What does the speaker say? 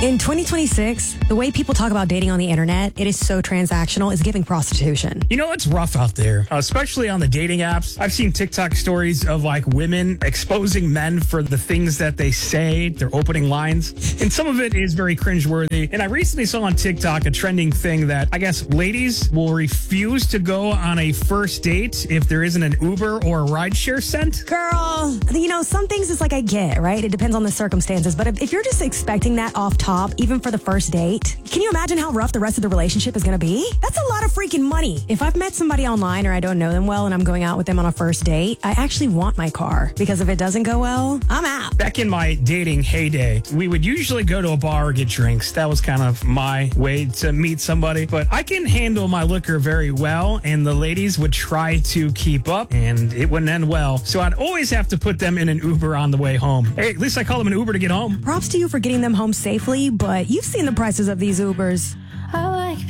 In 2026, the way people talk about dating on the internet, it is so transactional, it's giving prostitution. You know, it's rough out there, especially on the dating apps. I've seen TikTok stories of like women exposing men for the things that they say, their opening lines. And some of it is very cringeworthy. And I recently saw on TikTok a trending thing that I guess ladies will refuse to go on a first date if there isn't an Uber or a rideshare sent. Girl, you know, some things it's like I get, right? It depends on the circumstances. But if you're just expecting that off top, even for the first date, can you imagine how rough the rest of the relationship is going to be? That's a lot of freaking money. If I've met somebody online or I don't know them well and I'm going out with them on a first date, I actually want my car because if it doesn't go well, I'm out. Back in my dating heyday, we would usually go to a bar or get drinks. That was kind of my way to meet somebody. But I can handle my liquor very well, and the ladies would try to keep up, and it wouldn't end well. So I'd always have to put them in an Uber on the way home. Hey, at least I call them an Uber to get home. Props to you for getting them home safely, but you've seen the prices of these Ubers. I like